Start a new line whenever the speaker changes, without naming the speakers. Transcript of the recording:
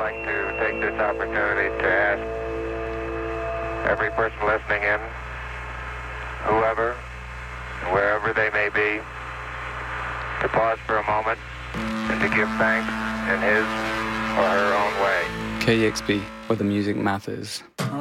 like to take this opportunity to ask every person listening in, whoever, wherever they may be, to pause for a moment and to give thanks in his or her own way.
KEXP, where the music matters.